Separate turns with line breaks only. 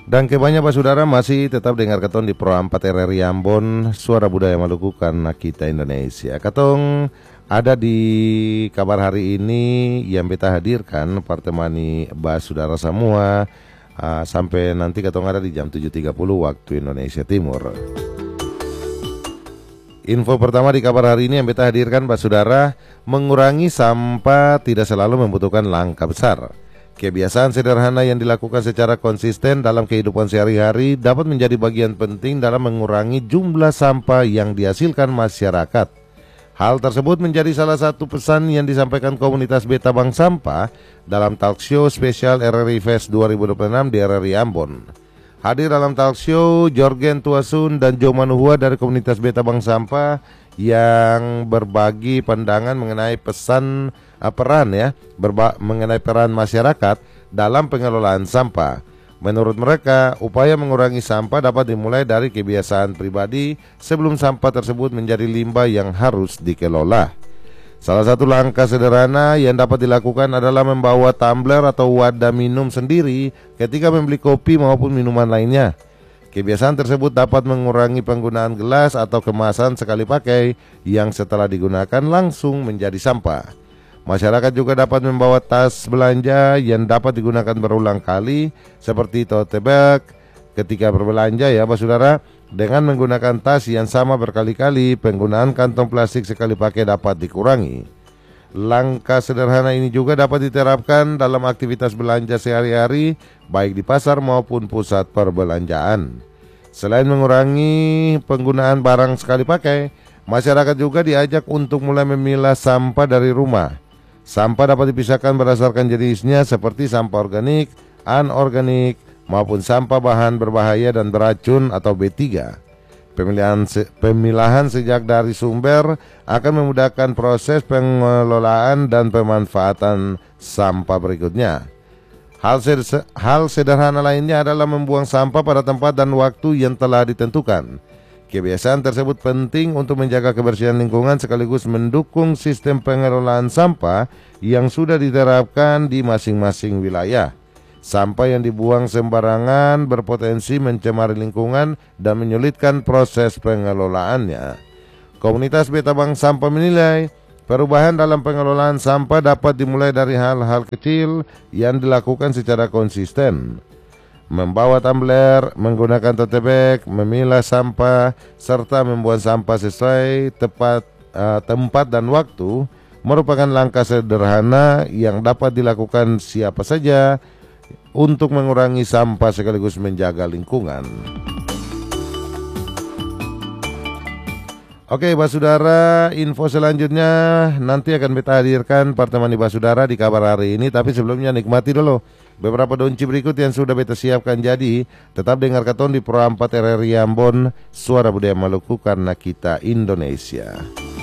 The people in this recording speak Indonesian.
Dan kebanyakan saudara masih tetap dengar Katong di Pro 4 RRI Ambon, Suara Budaya Maluku karena kita Indonesia. Katong ada di kabar hari ini yang beta hadirkan pertemani saudara semua sampai nanti Katong ada di jam 7.30 waktu Indonesia Timur. Info pertama di kabar hari ini yang beta hadirkan saudara, mengurangi sampah tidak selalu membutuhkan langkah besar. Kebiasaan sederhana yang dilakukan secara konsisten dalam kehidupan sehari-hari dapat menjadi bagian penting dalam mengurangi jumlah sampah yang dihasilkan masyarakat. Hal tersebut menjadi salah satu pesan yang disampaikan komunitas Beta Bank Sampah dalam talk show spesial RRI Fest 2026 di RRI Ambon. Hadir dalam talk show Jorgen Tuasun dan Jo Manuhua dari komunitas Beta Bank Sampah yang berbagi pandangan mengenai mengenai peran masyarakat dalam pengelolaan sampah. Menurut mereka, upaya mengurangi sampah dapat dimulai dari kebiasaan pribadi sebelum sampah tersebut menjadi limbah yang harus dikelola. Salah satu langkah sederhana yang dapat dilakukan adalah membawa tumbler atau wadah minum sendiri ketika membeli kopi maupun minuman lainnya. Kebiasaan tersebut dapat mengurangi penggunaan gelas atau kemasan sekali pakai yang setelah digunakan langsung menjadi sampah. Masyarakat juga dapat membawa tas belanja yang dapat digunakan berulang kali seperti tote bag ketika berbelanja saudara. Dengan menggunakan tas yang sama berkali-kali, penggunaan kantong plastik sekali pakai dapat dikurangi. Langkah sederhana ini juga dapat diterapkan dalam aktivitas belanja sehari-hari, baik di pasar maupun pusat perbelanjaan. Selain mengurangi penggunaan barang sekali pakai, masyarakat juga diajak untuk mulai memilah sampah dari rumah. Sampah dapat dipisahkan berdasarkan jenisnya seperti sampah organik, anorganik, maupun sampah bahan berbahaya dan beracun atau B3. Pemilahan sejak dari sumber akan memudahkan proses pengelolaan dan pemanfaatan sampah berikutnya. Hal sederhana lainnya adalah membuang sampah pada tempat dan waktu yang telah ditentukan. Kebiasaan tersebut penting untuk menjaga kebersihan lingkungan sekaligus mendukung sistem pengelolaan sampah yang sudah diterapkan di masing-masing wilayah. Sampah yang dibuang sembarangan berpotensi mencemari lingkungan dan menyulitkan proses pengelolaannya. Komunitas Beta Bank Sampah menilai perubahan dalam pengelolaan sampah dapat dimulai dari hal-hal kecil yang dilakukan secara konsisten. Membawa tumbler, menggunakan tote bag, memilah sampah, serta membuang sampah sesuai tempat dan waktu merupakan langkah sederhana yang dapat dilakukan siapa saja untuk mengurangi sampah sekaligus menjaga lingkungan. Oke, saudara, info selanjutnya nanti akan beta hadirkan pertemuan saudara di kabar hari ini. Tapi sebelumnya nikmati dulu beberapa donci berikut yang sudah beta siapkan. Jadi tetap dengar Katong di Pro 4 RRI Ambon, Suara Budaya Maluku karena kita Indonesia.